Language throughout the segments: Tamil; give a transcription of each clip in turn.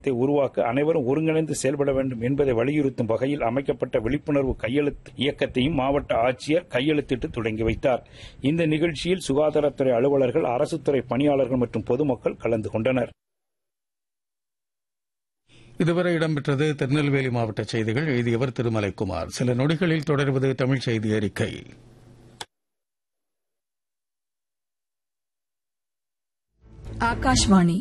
உருவாக்க அனைவரும் ஒருங்கிணைந்து செயல்பட வேண்டும் என்பதை வலியுறுத்தும் வகையில் அமைக்கப்பட்ட விழிப்புணர்வு கையெழுத்து இயக்கத்தையும் மாவட்ட ஆட்சியர் கையெழுத்திட்டு தொடங்கி வைத்தார். இந்த நிகழ்ச்சியில் சுகாதாரத்துறை அலுவலர்கள், அரசுத்துறை பணியாளர்கள் மற்றும் பொதுமக்கள் கலந்து கொண்டனர். இதுவரை இடம்பெற்றது திருநெல்வேலி மாவட்ட செய்திகள். எழுதியவர் திருமலைக்குமார். சில நொடிகளில் தொடர்வது தமிழ் செய்தி அறிக்கை. ஆகாஷ்வாணி.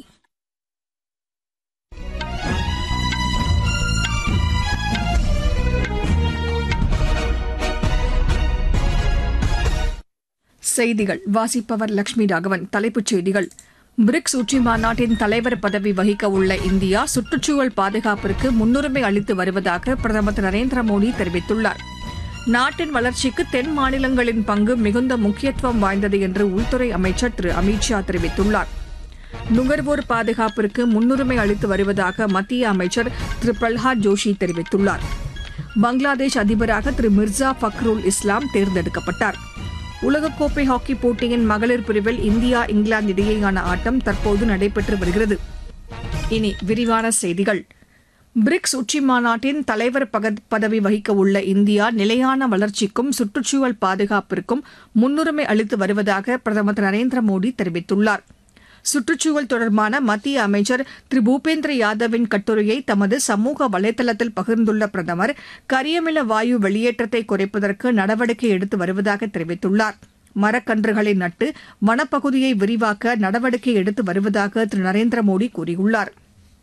செய்திகள் வாசிப்பவர் லட்சுமி ராகவன். தலைப்புச் செய்திகள்: பிரிக்ஸ் உச்சி மாநாட்டின் தலைவர் பதவி வகிக்க உள்ள இந்தியா சுற்றுச்சூழல் பாதுகாப்பிற்கு முன்னுரிமை அளித்து வருவதாக பிரதமர் திரு நரேந்திர மோடி தெரிவித்துள்ளார். நாட்டின் வளர்ச்சிக்கு தென் மாநிலங்களின் பங்கு மிகுந்த முக்கியத்துவம் வாய்ந்தது என்று உள்துறை அமைச்சர் திரு அமித் ஷா தெரிவித்துள்ளார். நுகர்வோர் பாதுகாப்பிற்கு முன்னுரிமை அளித்து வருவதாக மத்திய அமைச்சர் திரு பிரல்ஹாத் ஜோஷி தெரிவித்துள்ளார். பங்களாதேஷ் அதிபராக திரு மிர்சா ஃபக்ருல் இஸ்லாம் தேர்ந்தெடுக்கப்பட்டார். உலகக்கோப்பை ஹாக்கி போட்டியின் மகளிர் பிரிவில் இந்தியா, இங்கிலாந்து இடையேயான ஆட்டம் தற்போது நடைபெற்று வருகிறது. இனி விரிவான செய்திகள். பிரிக்ஸ் உச்சி மாநாட்டின் தலைவர் பதவி வகிக்க உள்ள இந்தியா நிலையான வளர்ச்சிக்கும் சுற்றுச்சூழல் பாதுகாப்பிற்கும் முன்னுரிமை அளித்து வருவதாக பிரதமர் திரு நரேந்திர மோடி தெரிவித்துள்ளார். சுற்றுச்சூழல் தொடர்பான மத்திய அமைச்சர் திரு பூபேந்திர யாதவின் கட்டுரையை தமது சமூக வலைதளத்தில் பகிர்ந்துள்ள பிரதமர், கரியமில வாயு வெளியேற்றத்தை குறைப்பதற்கு நடவடிக்கை எடுத்து வருவதாக தெரிவித்துள்ளார். மரக்கன்றுகளை நட்டு வனப்பகுதியை விரிவாக்க நடவடிக்கை எடுத்து வருவதாக திரு நரேந்திர மோடி கூறியுள்ளார்.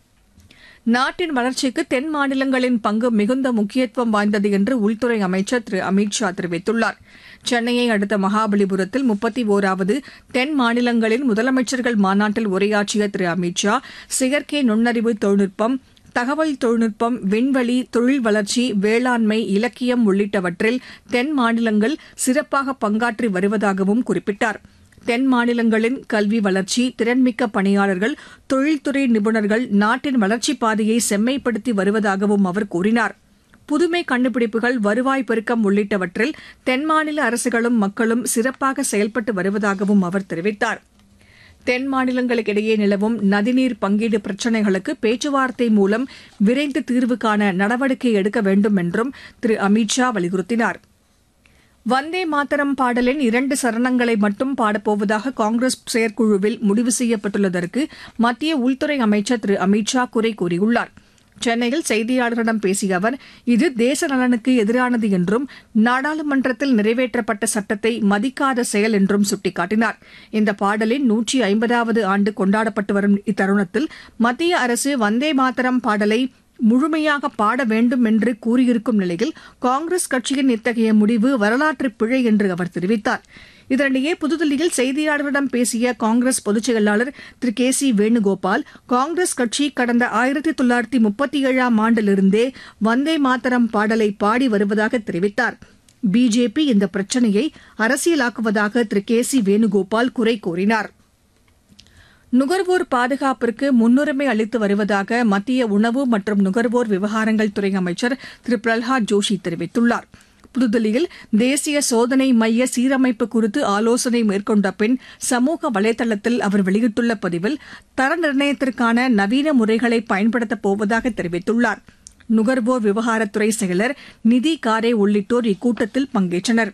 நாட்டின் வளர்ச்சிக்கு தென் மாநிலங்களின் பங்கு மிகுந்த முக்கியத்துவம் வாய்ந்தது என்று உள்துறை அமைச்சர் திரு அமித் ஷா தெரிவித்துள்ளார். சென்னையை அடுத்த மகாபலிபுரத்தில் 31வது தென் மாநிலங்களின் முதலமைச்சர்கள் மாநாட்டில் உரையாற்றிய திரு அமித் ஷா, செயற்கை நுண்ணறிவு தொழில்நுட்பம், தகவல் தொழில்நுட்பம், விண்வெளி, தொழில் வளர்ச்சி, வேளாண்மை, இலக்கியம் உள்ளிட்டவற்றில் தென் மாநிலங்கள் சிறப்பாக பங்காற்றி வருவதாகவும் குறிப்பிட்டார். தென் மாநிலங்களின் கல்வி வளர்ச்சி, திறன்மிக்க பணியாளர்கள், தொழில்துறை நிபுணர்கள் நாட்டின் வளர்ச்சிப் பாதையை செம்மைப்படுத்தி வருவதாகவும் அவர் கூறினார். புதுமை கண்டுபிடிப்புகள், வருவாய் பெருக்கம் உள்ளிட்டவற்றில் தென் மாநில அரசுகளும் மக்களும் சிறப்பாக செயல்பட்டு வருவதாகவும் அவர் தெரிவித்தார். தென் மாநிலங்களுக்கிடையே நிலவும் நதிநீர் பங்கீடு பிரச்சினைகளுக்கு பேச்சுவார்த்தை மூலம் விரைந்து தீர்வு காண நடவடிக்கை எடுக்க வேண்டும் என்றும் திரு அமித் ஷா வலியுறுத்தினார். வந்தே மாதரம் பாடலின் 2 சரணங்களை மட்டும் பாடப்போவதாக காங்கிரஸ் செயற்குழுவில் முடிவு செய்யப்பட்டுள்ளதற்கு மத்திய உள்துறை அமைச்சர் திரு அமித் ஷா குறை கூறியுள்ளார். சென்னையில் செய்தியாளர்களிடம் பேசிய அவர், இது தேச நலனுக்கு எதிரானது என்றும் நாடாளுமன்றத்தில் நிறைவேற்றப்பட்ட சட்டத்தை மதிக்காத செயல் என்றும் சுட்டிக்காட்டினார். இந்த பாடலின் 150வது ஆண்டு கொண்டாடப்பட்டு வரும் இத்தருணத்தில் மத்திய அரசு வந்தே மாதரம் பாடலை முழுமையாக பாட வேண்டும் என்று கூறியிருக்கும் நிலையில் காங்கிரஸ் கட்சியின் இத்தகைய முடிவு வரலாற்று பிழை என்று அவர் தெரிவித்தார். இதனிடையே புதுதில்லியில் செய்தியாளர்களிடம் பேசிய காங்கிரஸ் பொதுச் செயலாளர் திரு கே சி வேணுகோபால், காங்கிரஸ் கட்சி கடந்த 1937ஆம் ஆண்டிலிருந்தே வந்தே மாதரம் பாடலை பாடி வருவதாக தெரிவித்தார். பிஜேபி இந்த பிரச்சினையை அரசியலாக்குவதாக திரு கே சி வேணுகோபால் குறை கூறினார். நுகர்வோர் பாதுகாப்பிற்கு முன்னுரிமை அளித்து வருவதாக மத்திய உணவு மற்றும் நுகர்வோர் விவகாரங்கள் துறை அமைச்சர் திரு பிரல்ஹாத் ஜோஷி தெரிவித்துள்ளார். புதுதில்லியில் தேசிய சோதனை மைய சீரமைப்பு குறித்து ஆலோசனை மேற்கொண்ட பின் சமூக வலைதளத்தில் அவர் வெளியிட்டுள்ள பதிவில், தர நிர்ணயத்திற்கான நவீன முறைகளை பயன்படுத்தப் போவதாக தெரிவித்துள்ளார். நுகர்வோர் விவகாரத்துறை செயலர் நிதி காரே உள்ளிட்டோர் இக்கூட்டத்தில் பங்கேற்றனர்.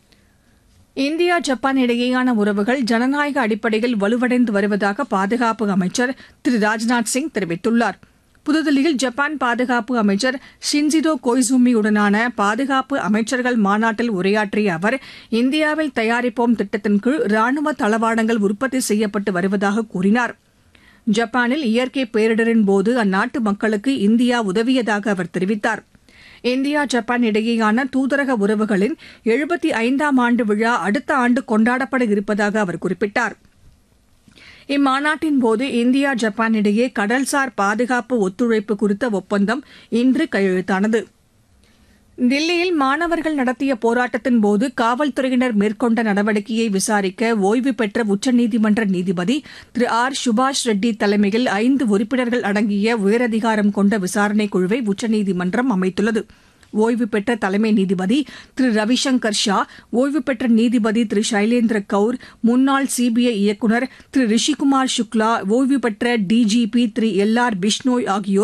இந்தியா, ஜப்பான் இடையேயான உறவுகள் ஜனநாயக அடிப்படையில் வலுவடைந்து வருவதாக பாதுகாப்பு அமைச்சர் திரு ராஜ்நாத் சிங் தெரிவித்துள்ளார். புதுதில்லியில் ஜப்பான் பாதுகாப்பு அமைச்சர் ஷின்சிடோ கோய்சுமியுடனான பாதுகாப்பு அமைச்சர்கள் மாநாட்டில் உரையாற்றிய அவர், இந்தியாவில் தயாரிப்போம் திட்டத்தின் கீழ் ராணுவ தளவாடங்கள் உற்பத்தி செய்யப்பட்டு வருவதாக கூறினார். ஜப்பானில் இயற்கை பேரிடரின் போது அந்நாட்டு மக்களுக்கு இந்தியா உதவியதாக அவர் தெரிவித்தார். இந்தியா, ஜப்பான் இடையேயான தூதரக உறவுகளின் 75ஆம் ஆண்டு விழா அடுத்த ஆண்டு கொண்டாடப்பட இருப்பதாக அவர் குறிப்பிட்டார். இம்மாநாட்டின் போது இந்தியா, ஜப்பான் இடையே கடல்சார் பாதுகாப்பு ஒத்துழைப்பு குறித்த ஒப்பந்தம் இன்று கையெழுத்தானது. தில்லியில் மாணவர்கள் நடத்திய போராட்டத்தின் போது காவல்துறையினர் மேற்கொண்ட நடவடிக்கையை விசாரிக்க ஓய்வு பெற்ற உச்சநீதிமன்ற நீதிபதி திரு ஆர் சுபாஷ் ரெட்டி தலைமையில் 5 உறுப்பினர்கள் அடங்கிய உயரதிகாரம் கொண்ட விசாரணைக் குழுவை உச்சநீதிமன்றம் அமைத்துள்ளது. ஓய்வு பெற்ற தலைமை நீதிபதி திரு ரவிசங்கர் ஷா, ஓய்வு பெற்ற நீதிபதி திரு சைலேந்திர கவுர், முன்னாள் சிபிஐ இயக்குநர் திரு ரிஷிகுமார் சுக்லா, ஓய்வு பெற்ற டிஜிபி திரு எல் ஆர் பிஷ்னோய் ஆகியோர்